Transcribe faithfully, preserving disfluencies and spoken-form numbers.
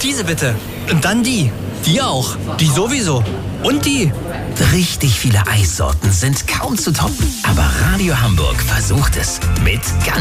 Diese bitte. Und dann die. Die auch. Die sowieso. Und die. Richtig viele Eissorten sind kaum zu toppen. Aber Radio Hamburg versucht es mit ganz